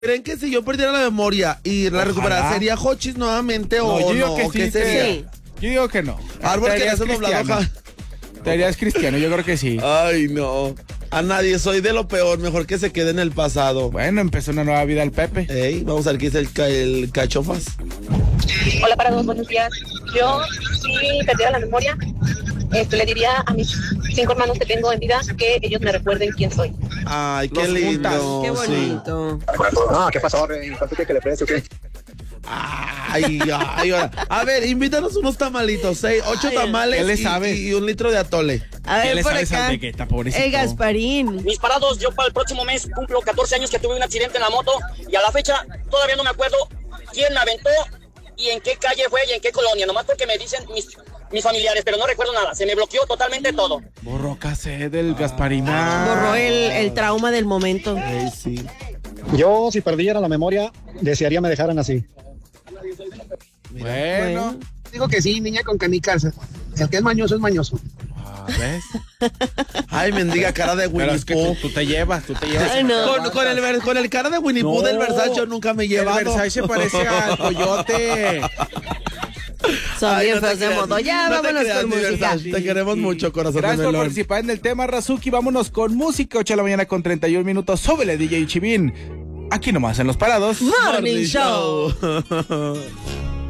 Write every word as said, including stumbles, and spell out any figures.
¿Creen que si yo perdiera la memoria y la recuperara, sería Hochis nuevamente o no? Yo digo no? que ¿O sí, qué sería? sí. Yo digo que no. Árbol que ya se doblado. Te harías cristiano, yo creo que sí. Ay, no. A nadie, soy de lo peor, mejor que se quede en el pasado. Bueno, empezó una nueva vida el Pepe. Ey, vamos a ver qué es el, ca el cachofas. Hola para todos, buenos días. Yo, si perdiera la memoria, este, le diría a mis cinco hermanos que tengo en vida que ellos me recuerden quién soy. Ay, qué Los lindo. juntas. Qué bonito. Sí. No, ¿qué pasó, Rey? ¿Cuánto quiere que le preste o qué? Ay, ay, ay. A ver, invítanos unos tamalitos, seis, ocho Ay, tamales ¿qué le y, sabe? y un litro de atole. A ¿Qué ver, le por sabes acá. al Vegeta, pobrecito? El Gasparín. Mis parados, yo para el próximo mes cumplo catorce años que tuve un accidente en la moto y a la fecha todavía no me acuerdo quién me aventó y en qué calle fue y en qué colonia, nomás porque me dicen mis, mis familiares, pero no recuerdo nada, se me bloqueó totalmente todo. Borró cassette del Gasparín. Borró el, el trauma del momento. Ay, sí. Yo, si perdiera la memoria, desearía me dejaran así. Bueno. Digo que sí, niña con canicas. El que es mañoso es mañoso. Ah, ¿ves? Ay, mendiga cara de Pero Winnie es que tú, Pooh. tú te llevas, tú te llevas. Ay, no. Con, con el, ver- con el cara de Winnie Pooh No. del Versace yo nunca me he llevado. El Versace parece al coyote. Son Ay, bien no te feos de creas, modo. Ya, no te vámonos creas, con mi música. Versace. Te queremos mucho, corazón Gracias de por melón. participar en el tema, Razuki. Vámonos con música. ocho de la mañana con treinta y un minutos. Súbele, D J Chivín. Aquí nomás en Los Parados. Morning Show. Show.